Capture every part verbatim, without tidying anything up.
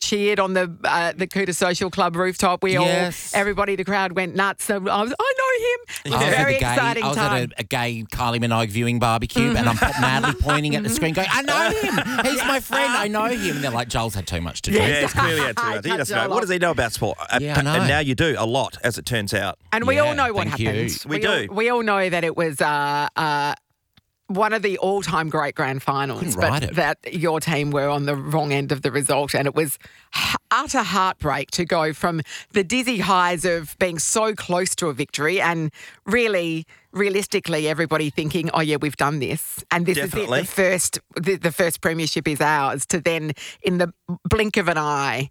cheered on the uh, the Cooter Social Club rooftop. We Yes. all, everybody, the crowd went nuts. So I was, I know him. It was I a was at very a gay, exciting I was time. at a, a gay Kylie Minogue viewing barbecue, and I'm madly pointing at the screen, going, "I know him. He's my friend. I know him." And they're like, "Joel's had too much to do." Yeah. Yeah, it's clearly had too much. He Cut doesn't know. Joel What does he know about sport? Uh, Yeah, I know. And now you do a lot, as it turns out. And we Yeah, all know what thank you. happened. We all, do. we all know that it was uh, uh, one of the all-time great grand finals, Couldn't but write it. that your team were on the wrong end of the result, and it was h- utter heartbreak to go from the dizzy highs of being so close to a victory and really, realistically, everybody thinking, "Oh yeah, we've done this, and this Definitely. is it. The first, the, the first premiership is ours." To then, in the blink of an eye,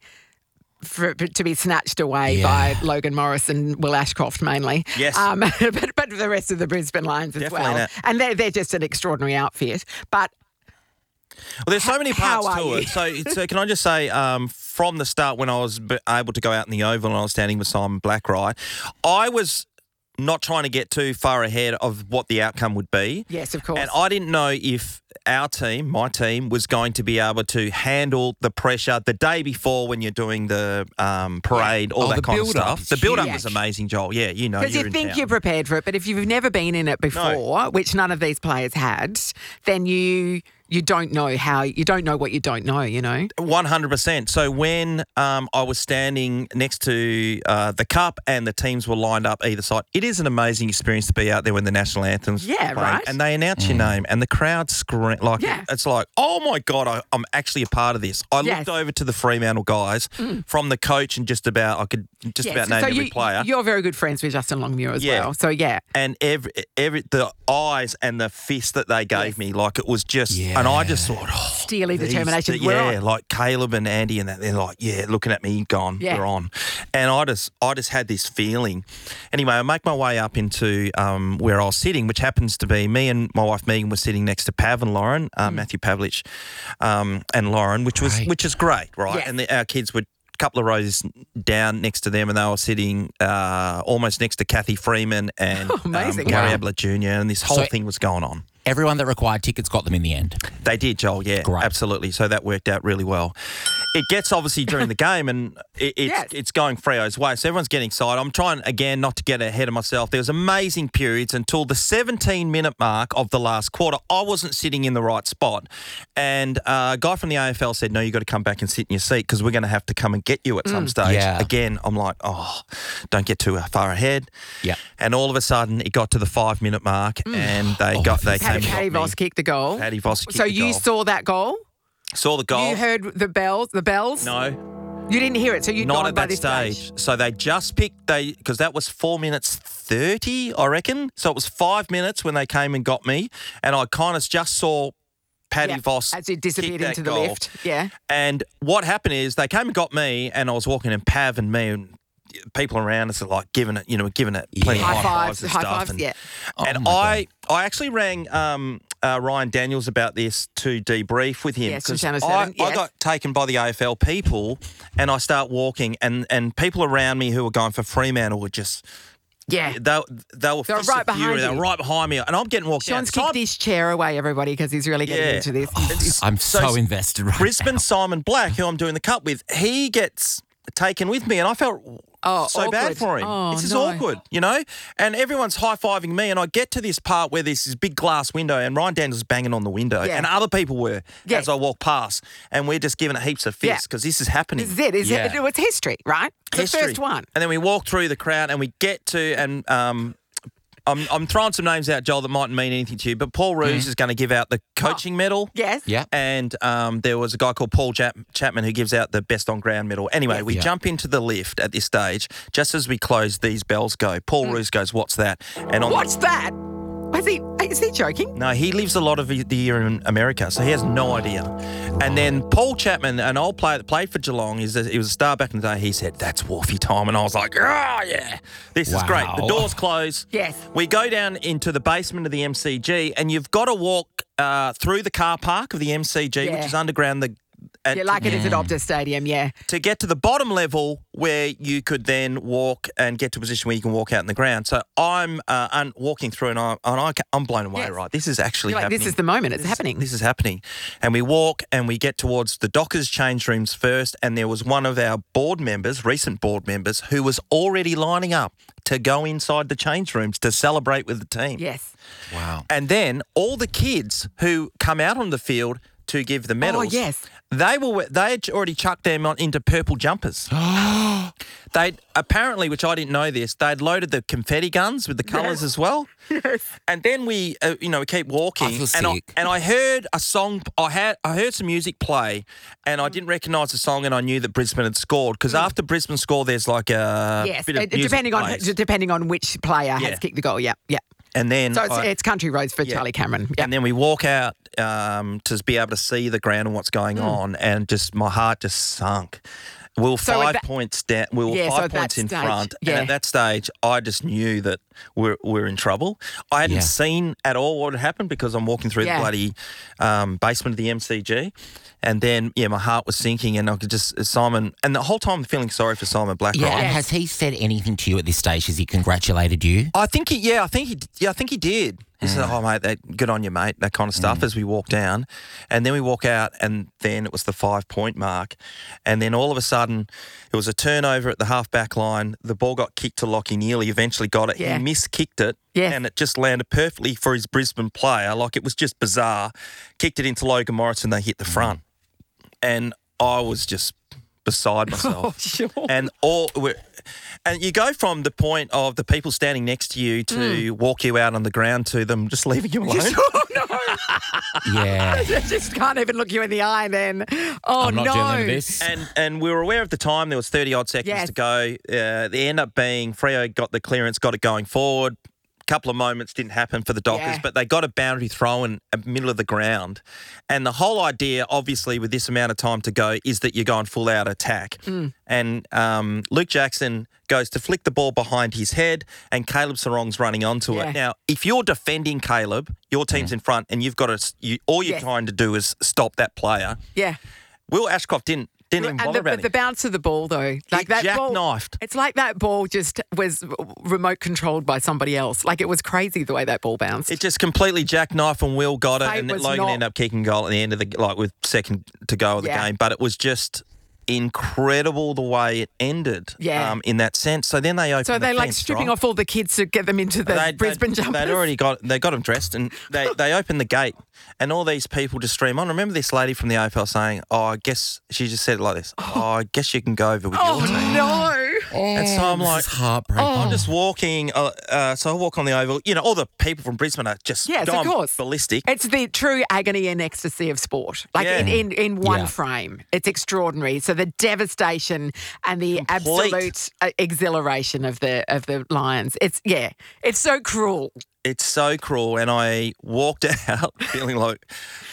for it to be snatched away Yeah. by Logan Morris and Will Ashcroft mainly. Yes. Um, but, but the rest of the Brisbane Lions as Definitely well. not. And they're, they're just an extraordinary outfit. But Well, there's so many How parts are to you? it. So, so can I just say, um, from the start, when I was b- able to go out in the Oval and I was standing with Simon Blackright, I was not trying to get too far ahead of what the outcome would be. yes, of course. And I didn't know if our team, my team, was going to be able to handle the pressure the day before when you're doing the um, parade, all Oh, that the kind of build-up stuff. is The build-up huge. was amazing, Joel. Yeah, you know, Because you're you in think town. you're prepared for it, but if you've never been in it before, which none of these players had, then you you don't know how you don't know what you don't know. You know. one hundred percent. So when um, I was standing next to uh, the cup and the teams were lined up either side, it is an amazing experience to be out there when the national anthem's Yeah, playing right. and they announce your name and the crowd scream like Yeah. it's like, oh my God, I, I'm actually a part of this. I Yes. Mm. looked over to the Fremantle guys from the coach and just about I could just Yes. about name so every you, player. You're very good friends with Justin Longmuir as Yeah. well. So yeah. And every every the eyes and the fist that they gave Yes. me, like it was just, and I just thought, oh, Steely these- determination. the- We're yeah, on. like Caleb and Andy and that, they're like, yeah, looking at me, gone, Yeah. we're on. And I just, I just had this feeling. Anyway, I make my way up into um, where I was sitting, which happens to be me and my wife Megan were sitting next to Pav and Lauren, uh, Mm. Matthew Pavlich, um, and Lauren, which was Great. which is great, right? Yes. And the, our kids were a couple of rows down next to them, and they were sitting uh, almost next to Kathy Freeman and Oh, amazing. um, Gary Wow. Ablett Junior, and this whole So- thing was going on. Everyone that required tickets got them in the end. They did, Joel, yeah, Great. absolutely. So that worked out really well. It gets obviously during the game and it, it's, Yes. it's going Freo's way. So everyone's getting excited. I'm trying, again, not to get ahead of myself. There was amazing periods until the seventeen-minute mark of the last quarter. I wasn't sitting in the right spot. And uh, a guy from the A F L said, no, you've got to come back and sit in your seat because we're going to have to come and get you at some stage. Yeah. Again, I'm like, oh, don't get too far ahead. Yeah. And all of a sudden, it got to the five-minute mark and they Oh, got they Paddy, came and Paddy got me. Voss kicked the goal. Paddy Voss kicked so the you goal. saw that goal? Saw the goal. You heard the bells, the bells? No, You didn't hear it, so you'd not gone at by that this stage. So they just picked they because that was four minutes thirty, I reckon. So it was five minutes when they came and got me, and I kind of just saw Paddy Yeah, Voss as it disappeared kick that into the goal. lift. Yeah. And what happened is they came and got me, and I was walking, and Pav and me and people around us are like giving it, you know, giving it plenty Yeah. of High high fives, fives and high stuff. fives, and yeah. Oh and my I, I actually rang um, uh, Ryan Daniels about this to debrief with him Yes, from because Channel I, seven, I yes. got taken by the A F L people, and I start walking, and and people around me who were going for Fremantle were just. Yeah. They, they were, They were fists right of fury. behind They were you. right behind me, and I'm getting walked Sean's out. kicked this chair away, everybody, because he's really getting Yeah. into this. I'm so, So- invested right Brisbane now. Simon Black, who I'm doing the cup with, he gets taken with me, and I felt Oh, so bad awkward. for him. Oh, this is no. awkward, you know? And everyone's high-fiving me, and I get to this part where there's this big glass window, and Ryan Daniels is banging on the window, Yeah. and other people were Yeah. as I walk past, and we're just giving it heaps of Yeah. fists because this is happening. This is it. Is Yeah. it? It's history, right? It's History. the first one. And then we walk through the crowd, and we get to, and um, I'm, I'm throwing some names out, Joel, that mightn't mean anything to you, but Paul Roos is going to give out the coaching medal. Yes. Yeah. And um, there was a guy called Paul Chap- Chapman who gives out the best on ground medal. Anyway, we Yeah. jump into the lift at this stage. Just as we close, these bells go. Paul Roos goes, "What's that?" And on What's that? Is he, is he joking? no, he lives a lot of the year in America, so he has no idea. And then Paul Chapman, an old player that played for Geelong, is a, he was a star back in the day. He said, "That's Wolfie time," and I was like, "Oh yeah, this is great." The Wow. doors close. Yes. We go down into the basement of the M C G, and you've got to walk uh, through the car park of the M C G, Yeah. which is underground the And Yeah, like it is at Mm. Optus Stadium, yeah. to get to the bottom level where you could then walk and get to a position where you can walk out in the ground. So I'm uh, un- walking through and, I, and I, ca- I'm blown away, Yes. right? This is actually You're like, happening. this is the moment. It's This- happening. This is happening. And we walk and we get towards the Dockers change rooms first, and there was one of our board members, recent board members, who was already lining up to go inside the change rooms to celebrate with the team. Yes. Wow. And then all the kids who come out on the field to give the medals, yes. they were they had already chucked them on into purple jumpers. They'd apparently, which I didn't know this, they'd loaded the confetti guns with the colours as well. Yes. And then we, uh, you know, we keep walking, I feel and I sick. and I heard a song. I had I heard some music play, and I didn't recognise the song, and I knew that Brisbane had scored because after Brisbane score, there's like a Yes. bit of Uh, music depending on plays. depending on which player Yeah. has kicked the goal. Yeah. Yeah. and then So it's, I- it's country roads for Yeah. Charlie Cameron. Yeah. And then we walk out um, to be able to see the ground and what's going Hmm. on, and just my heart just sunk. We were So at five that- points down. We were Yeah, so five at that points in stage, front, yeah. and at that stage, I just knew that we're we're in trouble. I hadn't Yeah. seen at all what had happened because I'm walking through Yeah. the bloody um, basement of the M C G, and then yeah, my heart was sinking, and I could just Simon, and the whole time I'm feeling sorry for Simon Blackrock. Yeah, and Yes. has he said anything to you at this stage? Has he congratulated you? I think he, yeah, I think he, yeah, I think he did. He said, "Oh, mate, that, good on you, mate." That kind of stuff as we walk down, and then we walk out, and then it was the five point mark, and then all of a sudden, it was a turnover at the half back line. The ball got kicked to Lockie Neely. Eventually, got it. Yeah. He miskicked it, Yes. and it just landed perfectly for his Brisbane player. Like it was just bizarre. Kicked it into Logan Morris, and they hit the front, and I was just beside myself. Oh, sure. And all we're, and you go from the point of the people standing next to you to Mm. walk you out on the ground to them just leaving you alone. Oh, no. Yeah. I just can't even look you in the eye then. Oh, I'm not no. doing this. And and we were aware at the time there was thirty odd seconds Yes. to go. Uh, they end up being Freo got the clearance, got it going forward. Couple of moments didn't happen for the Dockers, Yeah. but they got a boundary throw in the middle of the ground. And the whole idea, obviously, with this amount of time to go, is that you're going full out attack. Mm. And um, Luke Jackson goes to flick the ball behind his head, and Caleb Sarong's running onto Yeah. it. Now, if you're defending Caleb, your team's in front, and you've got to, you, all you're Yes. trying to do is stop that player. Yeah. Will Ashcroft didn't didn't even And bother the, about the him. bounce of the ball, though, like that ball, jackknifed. it's like that ball just was remote controlled by somebody else. Like it was crazy the way that ball bounced. It just completely jackknifed, and Will got it, It and then was Logan not- ended up kicking goal at the end of the like with second to go of the Yeah. game. But it was just incredible the way it ended. Yeah. Um, in that sense. So then they opened. so the they like fence, stripping right? off all the kids to get them into the They'd- Brisbane they'd, jumpers. They'd already got they got them dressed, and they, they opened the gate, and all these people just stream on. Remember this lady from the A F L saying, "Oh, I guess," she just said it like this. "Oh, I guess you can go over with Oh your team." no! And so I'm This like, is heartbreaking. I'm just walking. Uh, uh, so I walk on the oval. You know, all the people from Brisbane are just Yes, of going course. ballistic. It's the true agony and ecstasy of sport, like Yeah. in, in, in one Yeah. frame. It's extraordinary. So the devastation and the Complete. absolute uh, exhilaration of the of the Lions. It's yeah, it's so cruel. It's so cruel, and I walked out feeling like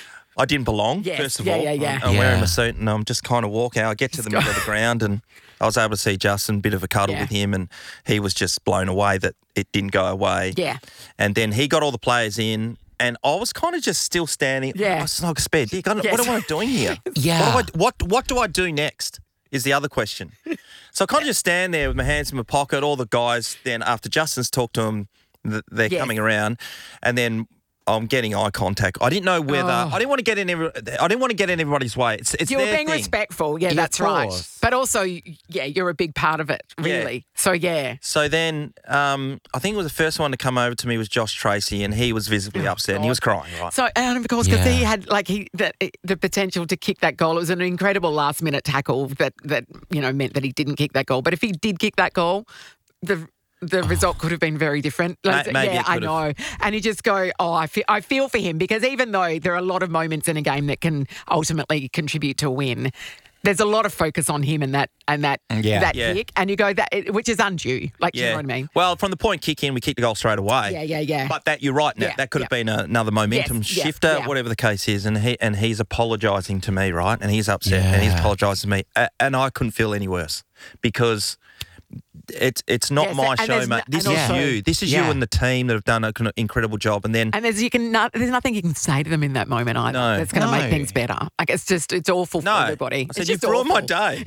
I didn't belong. Yes, First of yeah, all, yeah, yeah. I'm, I'm Yeah. wearing my suit, and I'm just kind of walking out. I get to the middle of the ground, and I was able to see Justin, bit of a cuddle Yeah. with him, and he was just blown away that it didn't go away. Yeah. And then he got all the players in, and I was kind of just still standing. Yeah. I was like, "Spare dick, I don't- Yes. what am I doing here? Yeah. What do, I, what, what do I do next?" Is the other question. So I kind of just stand there with my hands in my pocket. All the guys, then after Justin's talked to them, th- they're Yes. coming around, and then I'm getting eye contact. I didn't know whether Oh. I didn't want to get in. Every, I didn't want to get in everybody's way. It's it's You were their being thing. respectful. Yeah, Yeah, that's of right. course. But also, yeah, you're a big part of it, Yeah. really. So yeah. So then, um, I think it was the first one to come over to me was Josh Tracy, and he was visibly upset, and he was crying. Right. So, and of course, because Yeah. he had like he the, the potential to kick that goal. It was an incredible last minute tackle that that you know meant that he didn't kick that goal. But if he did kick that goal, the the result could have been very different. Like, Ma- maybe yeah, it I could know. have. And you just go, oh, I feel I feel for him because even though there are a lot of moments in a game that can ultimately contribute to a win. There's a lot of focus on him and that and that Yeah. that Yeah. kick, and you go that which is undue. Like, you Yeah. know what I mean? Well, from the point kick in, we kicked the goal straight away. Yeah, yeah, yeah. But that you're right, Nat, Yeah, that could have yeah. been a, another momentum Yes, yeah, shifter, yeah. whatever the case is. And he and he's apologising to me, right? And he's upset, and he's Yeah. apologising to me, A- and I couldn't feel any worse because it's it's not Yes, my and show, there's mate. no- This and is also- you. This is Yeah. you and the team that have done an incredible job. And then And there's you can not, there's nothing you can say to them in that moment either. No. That's going to No. make things better. Like it's just it's awful for no, everybody. I said It's you've just ruined my awful. day.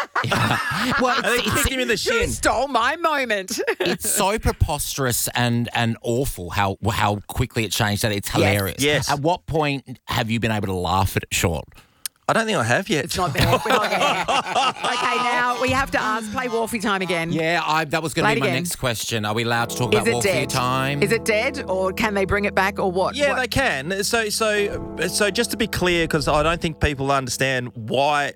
Well, And then it's, kicked him in the You shin. stole my moment. it's so preposterous and, and awful how how quickly it changed that it's hilarious. Yes. At what point have you been able to laugh at it, Sean? I don't think I have yet. It's not there. We're not there. Okay, now we have to ask. Play Wolfie time again. Yeah, I, that was going Play to it be my again. next question. Are we allowed to talk Is about it Wolfie dead? time? Is it dead, or can they bring it back, or what? Yeah, What- they can. So, so, so, just to be clear, because I don't think people understand why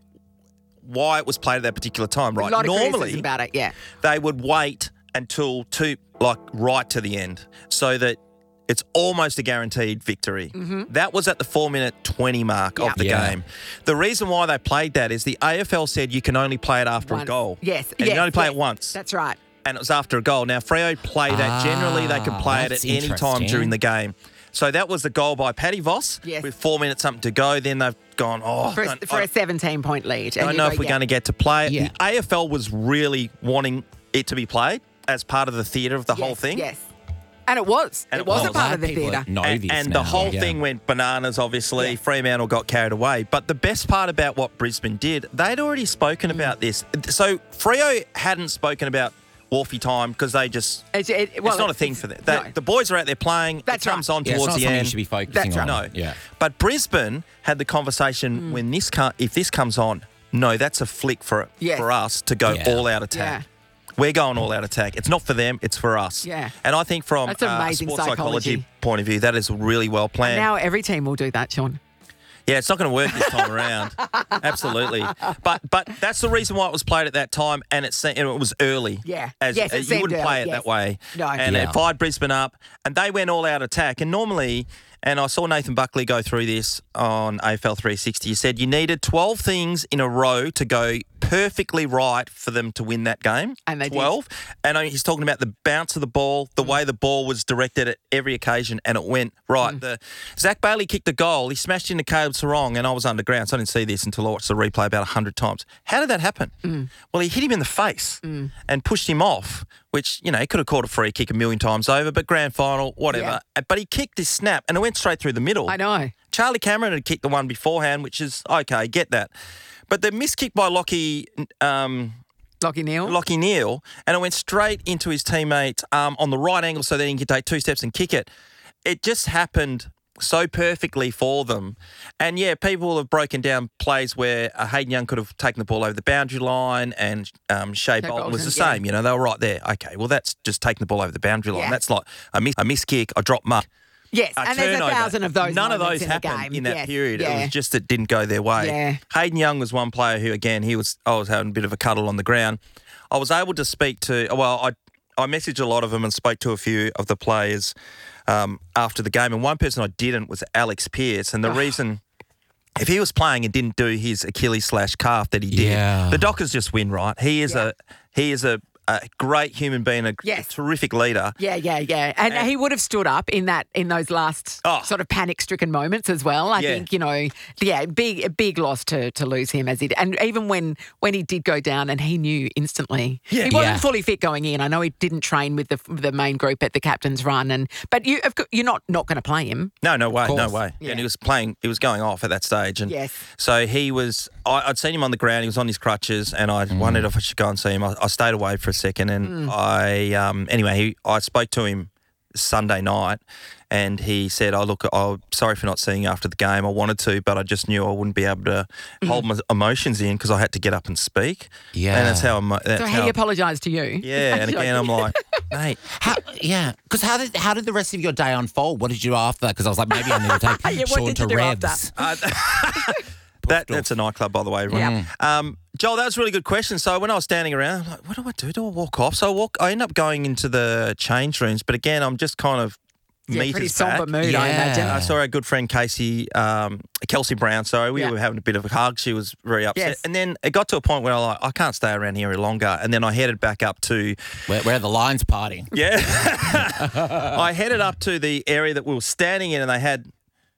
why it was played at that particular time. Right? A lot of Normally, criticism about it. Yeah. they would wait until two, like right to the end, so that it's almost a guaranteed victory. That was at the four minute twenty mark Yeah. of the Yeah. game. The reason why they played that is the A F L said you can only play it after Once. a goal. Yes. and you yes, can only play yes. it once. That's right. And it was after a goal. Now, Freo play that. Generally, they can Ah, play it that's at any time interesting. during the game. So that was the goal by Paddy Voss Yes. with four minutes something to go. Then they've gone, oh, For, a, don't- for I a seventeen point lead. I And don't you know go, if we're yeah. going to get to play it. Yeah. The A F L was really wanting it to be played as part of the theatre of the Yes, whole thing. Yes. And it was. And it it was was. a part of the People theatre. know And, this and now. the whole Yeah. thing went bananas, obviously. Yes. Fremantle got carried away. But the best part about what Brisbane did, they'd already spoken Mm. about this. So Freo hadn't spoken about Wolfie time because they just... It, it, well, it's not a thing for them. They, no. The boys are out there playing. That's it comes right. on Yeah, it's towards not the something end. you should be focusing That's on. right. No. Yeah. But Brisbane had the conversation Mm. when this co- if this comes on, no, that's a flick for Yes. for us to go Yeah. all out attack. Yeah. We're going all out attack. It's not for them, it's for us. Yeah. And I think from That's uh, amazing a sports psychology. psychology. point of view, that is really well planned. Now every team will do that, Sean. Yeah, it's not going to work this time around. Absolutely. But but that's the reason why it was played at that time, and it, se- and it was early. Yeah. As, Yes, it uh, you seemed wouldn't play early, it yes. that way. No. And Yeah. it fired Brisbane up, and they went all out attack. And normally, and I saw Nathan Buckley go through this on A F L three sixty, he said you needed twelve things in a row to go perfectly right for them to win that game. And they did. twelve. And I- he's talking about the bounce of the ball, the way the ball was directed at every occasion, and it went right. Mm. The Zach Bailey kicked a goal. He smashed into Caleb Sarong, and I was underground, so I didn't see this until I watched the replay about one hundred times. How did that happen? Mm. Well, he hit him in the face and pushed him off, which, you know, he could have caught a free kick a million times over, but grand final, whatever. But he kicked his snap, and it went straight through the middle. I know. Charlie Cameron had kicked the one beforehand, which is, okay, get that. But the missed kick by Lockie... Um, Lockie Neal. Lockie Neal, and it went straight into his teammate's arm on the right angle so then he could take two steps and kick it. It just happened so perfectly for them. And, yeah, people have broken down plays where uh, Hayden Young could have taken the ball over the boundary line and um, Shea Shea Bolton was the Bolton, yeah. same. You know, they were right there. Okay, well, that's just taking the ball over the boundary line. Yeah. That's like a miss, a miss kick, a drop mark. Yes, A and there's a turnover. thousand of those. None of moments those in the happened game. in that Yes, period. It Yeah. was just it didn't go their way. Yeah. Hayden Young was one player who, again, he was. I was having a bit of a cuddle on the ground. I was able to speak to. Well, I I messaged a lot of them and spoke to a few of the players um, after the game. And one person I didn't was Alex Pearce. And the reason, if he was playing and didn't do his Achilles slash calf that he did, Yeah. the Dockers just win, right? He is Yeah. a he is a, a great human being, a Yes. terrific leader. Yeah, yeah, yeah. And, And- he would have stood up in that in those last Oh. sort of panic-stricken moments as well. I Yeah. think, you know, yeah, big a big loss to to lose him as he did. And even when when he did go down and he knew instantly. Yeah. He wasn't Yeah. fully fit going in. I know he didn't train with the the main group at the captain's run and but you of course, you're not not going to play him. No, no way, no course. way. Yeah. And he was playing, he was going off at that stage. And Yes. so he was, I, I'd seen him on the ground, he was on his crutches, and I wondered if I should go and see him. I, I stayed away for a second, and I, um, anyway, he, I spoke to him Sunday night, and he said, oh, look, I'm sorry for not seeing you after the game. I wanted to, but I just knew I wouldn't be able to hold my emotions in because I had to get up and speak. Yeah. And that's how I'm, that's So how, he apologised to you. yeah, and again, I'm like, mate, How, yeah, because how did how did the rest of your day unfold? What did you do after that? Because I was like, maybe I need to take Yeah, what Sean did to you do Revs. after? Uh, that, that's a nightclub, by the way, everyone. Yeah. Um, Joel, that was a really good question. So when I was standing around, I'm like, what do I do? Do I walk off? So I walk. I end up going into the change rooms, but again, I'm just kind of Yeah, meters pretty back. somber mood, I Yeah. imagine. I saw our good friend Casey, um, Kelsey Brown. Sorry, we Yeah. were having a bit of a hug. She was very upset, Yes. and then it got to a point where I was like, I can't stay around here any longer. And then I headed back up to, Where, where are the Lions partying? yeah, I headed up to the area that we were standing in, and they had.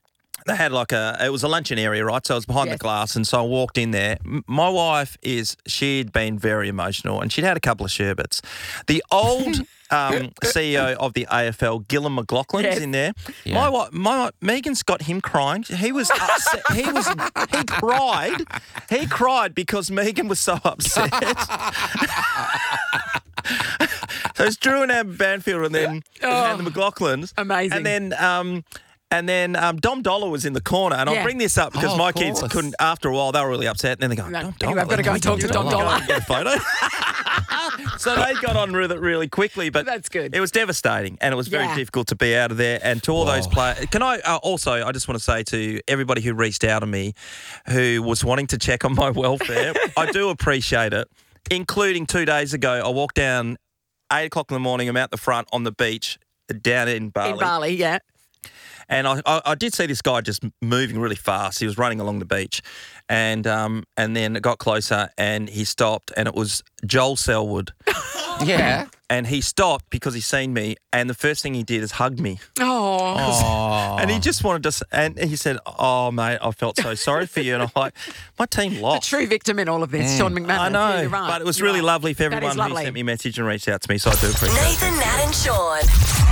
they had like a, it was a luncheon area, right? So I was behind Yes. the glass, and so I walked in there. M- My wife is, she'd been very emotional, and she'd had a couple of sherbets. The old um, C E O of the A F L, Gillon McLaughlin's Yes. in there. Yeah. My wife, my Megan's got him crying. He was upset. He was, he cried. He cried because Megan was so upset. So it's Drew and Amber Banfield, and then and the McLaughlins. Amazing. And then um, and then um, Dom Dollar was in the corner, and Yeah. I'll bring this up because Oh, of my kids course. couldn't. After a while, they were really upset, and then they go, No, Dom anyway, Dollar. I've got to go and talk to Dom Dollar. Get a photo. So they got on with it really quickly, but That's good. It was devastating, and it was very Yeah. difficult to be out of there. And to all those players, can I uh, also? I just want to say to everybody who reached out to me, who was wanting to check on my welfare, I do appreciate it. Including two days ago, I walked down eight o'clock in the morning. I'm out the front on the beach down in Bali. In Bali, yeah. And I, I, I did see this guy just moving really fast. He was running along the beach, and um, and then it got closer, and he stopped, and it was Joel Selwood. Yeah. And he stopped because he seen me, and the first thing he did is hug me. Oh. Oh. And he just wanted to, s- and he said, "Oh, mate, I felt so sorry for you." And I'm like, my team The lost. true victim in all of this, Sean McMahon. I know, Yeah, you're right. but it was You're really right. lovely for That is everyone who lovely. sent me a message and reached out to me, so I do appreciate it. Nathan, Nat and Sean.